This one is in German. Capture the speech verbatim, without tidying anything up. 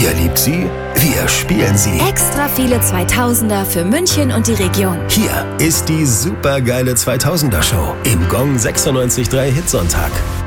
Ihr liebt sie, wir spielen sie. Extra viele zweitausender für München und die Region. Hier ist die supergeile zweitausender Show im Gong sechsundneunzig Komma drei Hitsonntag.